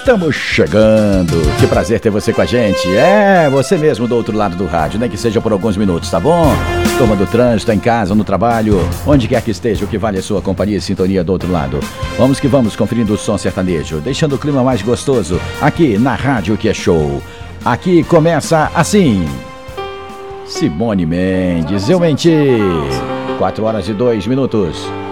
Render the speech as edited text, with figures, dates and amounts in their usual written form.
Estamos chegando. Que prazer ter você com a gente. É, você mesmo do outro lado do rádio, nem que seja por alguns minutos, tá bom? Turma do trânsito, em casa, no trabalho, onde quer que esteja, o que vale a sua companhia e sintonia do outro lado. Vamos que vamos, conferindo o som sertanejo, deixando o clima mais gostoso, aqui na Rádio Que É Show. Aqui começa assim. Simone Mendes, eu menti. 4 horas e 2 minutos.